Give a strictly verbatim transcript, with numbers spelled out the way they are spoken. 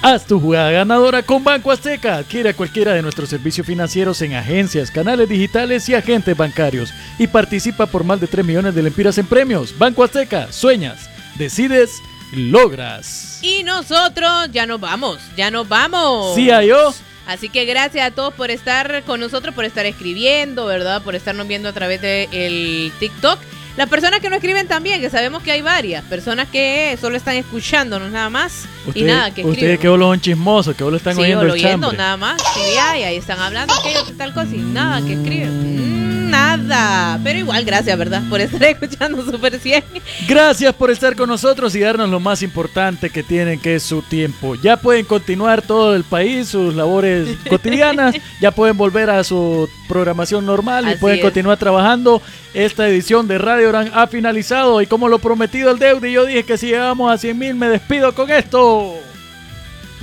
Haz tu jugada ganadora con Banco Azteca. Adquiere cualquiera de nuestros servicios financieros en agencias, canales digitales y agentes bancarios. Y participa por más de tres millones de lempiras en premios. Banco Azteca, sueñas, decides, logras. Y nosotros ya nos vamos, ya nos vamos. Sí, yo. Así que gracias a todos por estar con nosotros, por estar escribiendo, ¿verdad? Por estarnos viendo a través del TikTok. Las personas que no escriben también, que sabemos que hay varias. Personas que solo están escuchándonos nada más. Usted, y nada, que escriben. Ustedes que vos son chismosos, que vos lo están sí, oyendo o el lo oyendo chambre. nada más. Sí, ay, ahí están hablando, que tal cosa y nada, que escriben. Mm, nada. Pero igual, gracias, ¿verdad? Por estar escuchando Super cien. Gracias por estar con nosotros y darnos lo más importante que tienen, que es su tiempo. Ya pueden continuar todo el país, sus labores cotidianas. Ya pueden volver a su programación normal y Así pueden es. continuar trabajando. Esta edición de Radio Orán ha finalizado y como lo prometido el deuda y yo dije que si llegamos a cien mil me despido con esto.